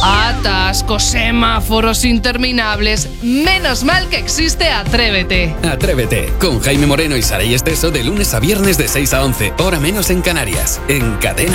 Atascos, semáforos interminables. Menos mal que existe Atrévete. Atrévete, con Jaime Moreno y Saray Esteso de lunes a viernes de 6 a 11, hora menos en Canarias, en Cadena